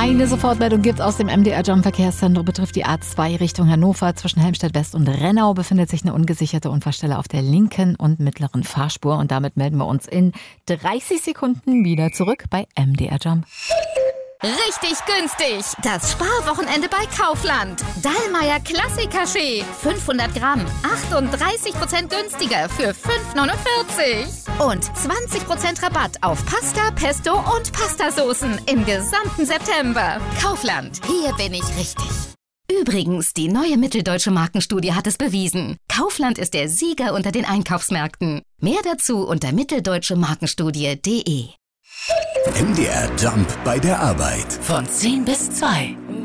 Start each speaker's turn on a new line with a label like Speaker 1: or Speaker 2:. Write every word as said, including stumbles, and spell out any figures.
Speaker 1: Eine Sofortmeldung gibt es aus dem M D R-Jump-Verkehrszentrum, betrifft die A zwei Richtung Hannover. Zwischen Helmstedt-West und Rennau befindet sich eine ungesicherte Unfallstelle auf der linken und mittleren Fahrspur. Und damit melden wir uns in dreißig Sekunden wieder zurück bei M D R-Jump.
Speaker 2: Richtig günstig! Das Sparwochenende bei Kaufland. Dallmayr Klassiker-Schee. fünfhundert Gramm. achtunddreißig Prozent günstiger für fünf neunundvierzig. Und zwanzig Prozent Rabatt auf Pasta, Pesto und Pastasoßen im gesamten September. Kaufland. Hier bin ich richtig. Übrigens, die neue Mitteldeutsche Markenstudie hat es bewiesen. Kaufland ist der Sieger unter den Einkaufsmärkten. Mehr dazu unter mitteldeutsche markenstudie punkt de.
Speaker 3: M D R Jump bei der Arbeit.
Speaker 4: Von zehn bis zwei.